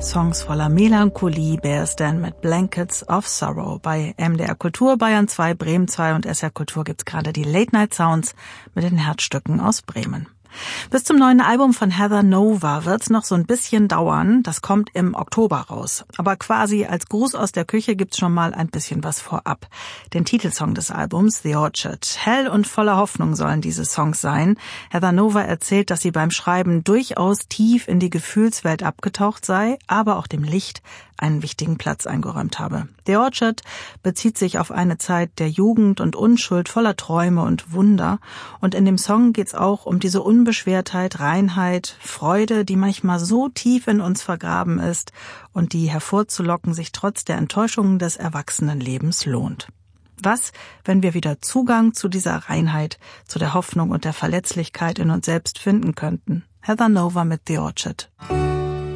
Songs voller Melancholie, Bears Dan mit Blankets of Sorrow. Bei MDR Kultur, Bayern 2, Bremen 2 und SR Kultur gibt's gerade die Late Night Sounds mit den Herzstücken aus Bremen. Bis zum neuen Album von Heather Nova wird's noch so ein bisschen dauern. Das kommt im Oktober raus. Aber quasi als Gruß aus der Küche gibt's schon mal ein bisschen was vorab. Den Titelsong des Albums, The Orchard. Hell und voller Hoffnung sollen diese Songs sein. Heather Nova erzählt, dass sie beim Schreiben durchaus tief in die Gefühlswelt abgetaucht sei, aber auch dem Licht einen wichtigen Platz eingeräumt habe. The Orchard bezieht sich auf eine Zeit der Jugend und Unschuld voller Träume und Wunder. Und in dem Song geht's auch um diese Unbeschwertheit, Reinheit, Freude, die manchmal so tief in uns vergraben ist und die hervorzulocken sich trotz der Enttäuschungen des Erwachsenenlebens lohnt. Was, wenn wir wieder Zugang zu dieser Reinheit, zu der Hoffnung und der Verletzlichkeit in uns selbst finden könnten? Heather Nova mit The Orchard.